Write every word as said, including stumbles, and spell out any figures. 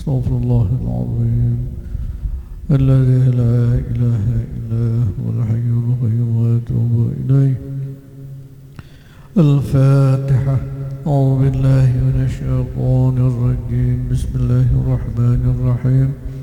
أستغفر الله العظيم الذي لا إله إلا هو الحي القيوم وأتوب إليه. الفاتحة. أعوذ بالله من الشيطان الرجيم. بسم الله الرحمن الرحيم.